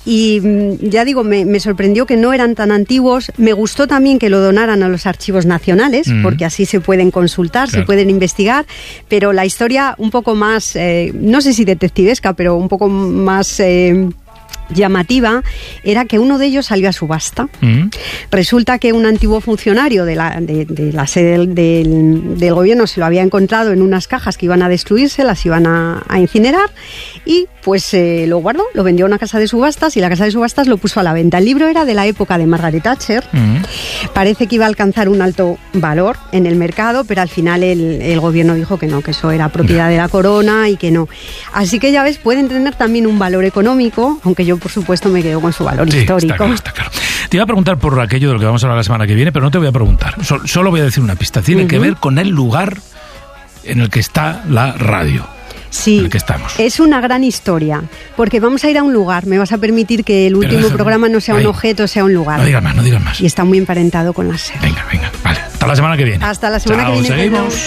Y ya digo, me sorprendió que no eran tan antiguos. Me gustó también que lo donaran a los archivos nacionales, porque así se pueden consultar, se pueden investigar, pero la historia un poco más, no sé si detectivesca, pero un poco más llamativa, era que uno de ellos salió a subasta. Resulta que un antiguo funcionario de la sede del gobierno se lo había encontrado en unas cajas que iban a destruirse, las iban a incinerar, y pues lo guardó, lo vendió a una casa de subastas, y la casa de subastas lo puso a la venta. El libro era de la época de Margaret Thatcher. Parece que iba a alcanzar un alto valor en el mercado, pero al final el gobierno dijo que no, que eso era propiedad de la corona y que no. Así que ya ves, pueden tener también un valor económico, aunque yo por supuesto me quedo con su valor histórico. Está claro. Te iba a preguntar por aquello de lo que vamos a hablar la semana que viene, pero no te voy a preguntar. Solo voy a decir una pista. Tiene que ver con el lugar en el que está la radio. Sí, en el que estamos. Es una gran historia, porque vamos a ir a un lugar. Me vas a permitir que el último programa no sea un objeto, sea un lugar. No digas más. Y está muy emparentado con la serie. Venga, vale. Hasta la semana que viene. Hasta la semana que viene. Seguimos.